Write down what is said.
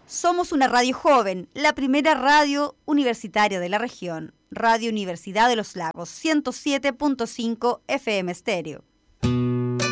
Somos una radio joven, la primera radio universitaria de la región. Radio Universidad de los Lagos, 107.5 FM Estéreo.